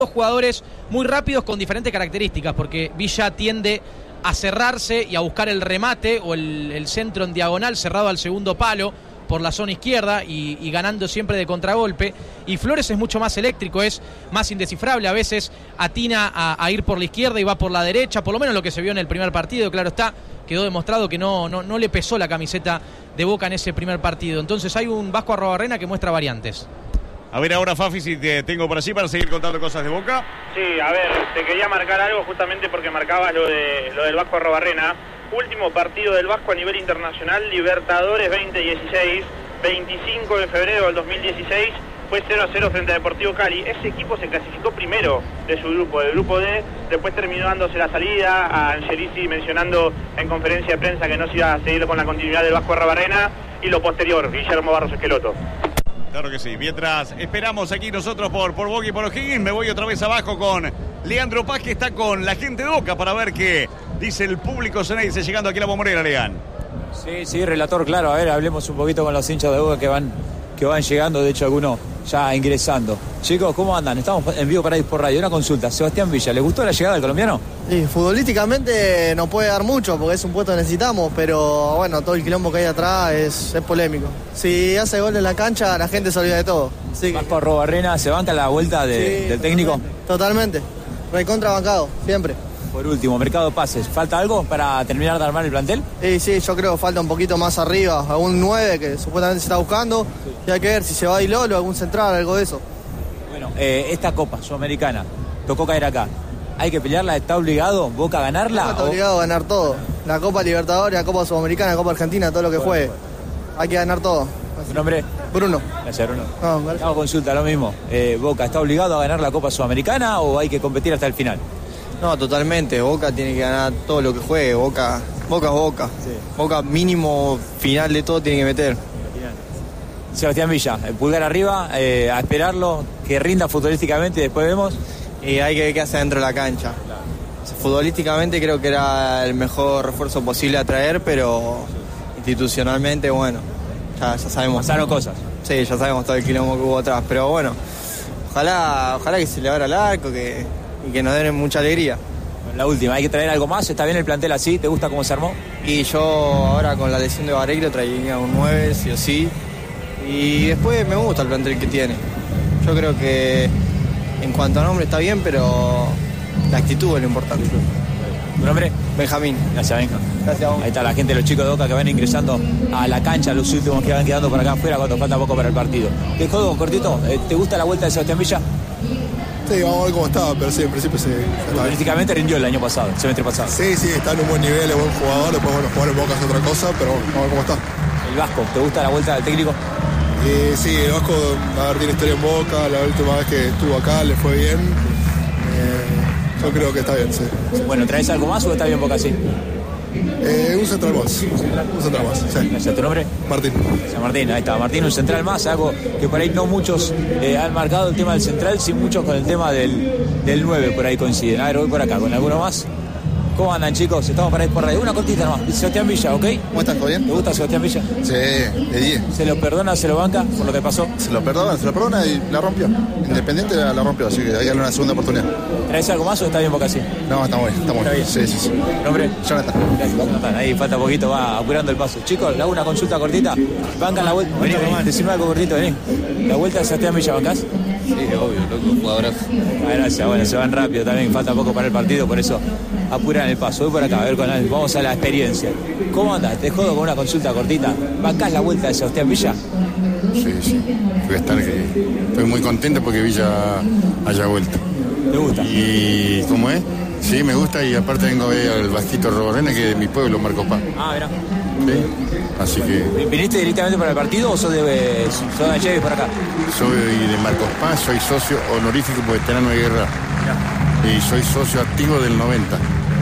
Dos jugadores muy rápidos con diferentes características, porque Villa tiende a cerrarse y a buscar el remate o el centro en diagonal cerrado al segundo palo por la zona izquierda y ganando siempre de contragolpe. Y Flores es mucho más eléctrico, es más indescifrable, a veces atina a ir por la izquierda y va por la derecha, por lo menos lo que se vio en el primer partido. Claro está, quedó demostrado que no le pesó la camiseta de Boca en ese primer partido. Entonces hay un Vasco Arrobarrena que muestra variantes. A ver ahora, Fafi, si te tengo por allí para seguir contando cosas de Boca. Sí, a ver, te quería marcar algo justamente porque marcabas lo del Vasco Arrobarrena. Último partido del Vasco a nivel internacional, Libertadores 2016, 25 de febrero del 2016, fue 0-0 frente a Deportivo Cali. Ese equipo se clasificó primero de su grupo, del grupo D, después terminó dándose la salida a Angelici mencionando en conferencia de prensa que no se iba a seguir con la continuidad del Vasco Arrobarrena, y lo posterior, Guillermo Barros Esqueloto. Claro que sí. Mientras esperamos aquí nosotros por Boca y por O'Higgins, me voy otra vez abajo con Leandro Paz, que está con la gente de Boca para ver qué dice el público Ceneice llegando aquí a la Bombonera, Lean. Sí, relator, claro. A ver, hablemos un poquito con los hinchas de Boca que van llegando, de hecho algunos ya ingresando. Chicos, ¿cómo andan? Estamos en vivo para ir por radio. Una consulta. Sebastián Villa, ¿le gustó la llegada del colombiano? Sí, futbolísticamente no puede dar mucho porque es un puesto que necesitamos, pero bueno, todo el quilombo que hay atrás es polémico. Si hace gol en la cancha, la gente se olvida de todo. Sí. Vasco Arrobarrena, ¿se banca la vuelta del técnico? Totalmente. Recontra bancado, siempre. Por último, mercado de pases. ¿Falta algo para terminar de armar el plantel? Sí, yo creo que falta un poquito más arriba, algún 9 que supuestamente se está buscando. Y hay que ver si se va Di Lolo, algún central, algo de eso. Bueno, esta Copa Sudamericana tocó caer acá. ¿Hay que pelearla? ¿Está obligado Boca a ganarla? Está obligado a ganar todo. La Copa Libertadores, la Copa Sudamericana, la Copa Argentina, todo lo que juegue. Hay que ganar todo. ¿Tu nombre? Bruno. Gracias, Bruno. Hago consulta, lo mismo. ¿Boca está obligado a ganar la Copa Sudamericana o hay que competir hasta el final? No, totalmente. Boca tiene que ganar todo lo que juegue. Boca es Boca. Sí. Boca mínimo final de todo tiene que meter. Sebastián Villa, el pulgar arriba, a esperarlo, que rinda futbolísticamente y después vemos. Y hay que ver qué hace dentro de la cancha. Claro. Futbolísticamente creo que era el mejor refuerzo posible a traer, pero institucionalmente, bueno, ya sabemos. Pasaron cosas. Sí, ya sabemos todo el quilombo que hubo atrás, pero bueno, ojalá que se le abra el arco y que nos den mucha alegría. La última, ¿hay que traer algo más? ¿Está bien el plantel así? ¿Te gusta cómo se armó? Y yo ahora con la lesión de Vareiro traería un 9, sí o sí. Y después me gusta el plantel que tiene. Yo creo que en cuanto a nombre está bien, pero la actitud es lo importante. ¿Tu nombre? Benjamín. Gracias, Benja. Gracias a vos. Ahí está la gente, los chicos de Boca que van ingresando a la cancha, los últimos que van quedando por acá afuera cuando falta poco para el partido. ¿Te juego cortito? ¿Te gusta la vuelta de Sebastián Villa? Sí, vamos a ver cómo está, pero sí, en principio sí. Futbolísticamente rindió el semestre pasado. Sí, está en un buen nivel, es buen jugador, después bueno, jugar en Boca es otra cosa, pero vamos a ver cómo está. ¿El Vasco, te gusta la vuelta del técnico? Sí, el Vasco, a ver, tiene historia en Boca, la última vez que estuvo acá le fue bien. Yo creo que está bien, sí. Bueno, ¿traes algo más o está bien Boca así? Un central más. Sí. Gracias, ¿tu nombre? Martín. San Martín, ahí está. Martín, un central más, algo que por ahí no muchos han marcado el tema del central, sí muchos con el tema del 9 por ahí coinciden. A ver, voy por acá, ¿con alguno más? ¿Cómo andan, chicos? Estamos para ir por radio. Una cortita nomás. Sebastián Villa, ¿ok? ¿Cómo estás? ¿Todo bien? ¿Te gusta Sebastián Villa? Sí, de 10. ¿Se lo perdona, se lo banca por lo que pasó? Se lo perdona y la rompió. Independiente la rompió, así que hay que darle una segunda oportunidad. ¿Traes algo más o está bien Boca así? No, está muy bien. Sí. ¿Nombre? Jonathan. Gracias, Jonathan. Ahí falta poquito, va apurando el paso. Chicos, le hago una consulta cortita. ¿Bancan la vuelta? Vení, decime algo cortito, vení. ¿La vuelta de Sebastián Villa bancás? Sí, obvio, loco, jugadorazo. Gracias, bueno, se van rápido también, falta poco para el partido, por eso apuran el paso. Voy por acá, a ver, vamos a la experiencia. ¿Cómo andas? Te jodo con una consulta cortita. ¿Bancás la vuelta de Sebastián Villa? Sí. Estoy muy contento porque Villa haya vuelto. ¿Te gusta? ¿Y cómo es? Sí, me gusta y aparte vengo a ver al Vasquito Arrobarrena, que es de mi pueblo, Marcos Paz. Ah, mirá. Sí, así que... ¿Viniste directamente para el partido o sos de Cheves por acá? Soy de Marcos Paz, soy socio honorífico por veterano de guerra. Mirá. Y soy socio activo del 90.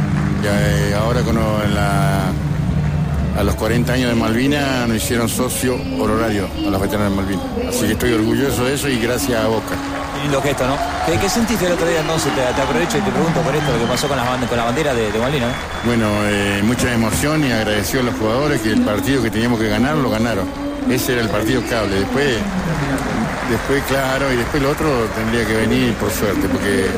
Y ahora a los 40 años de Malvinas nos hicieron socio honorario a los veteranos de Malvinas. Así que estoy orgulloso de eso y gracias a Boca. Qué lindo gesto, ¿no? ¿Qué sentiste el otro día entonces? Te aprovecho y te pregunto por esto, lo que pasó con la bandera de Malvinas, ¿no? Bueno, mucha emoción y agradecido a los jugadores que el partido que teníamos que ganar, lo ganaron. Ese era el partido cable. Después Después, claro, y después lo otro tendría que venir por suerte, porque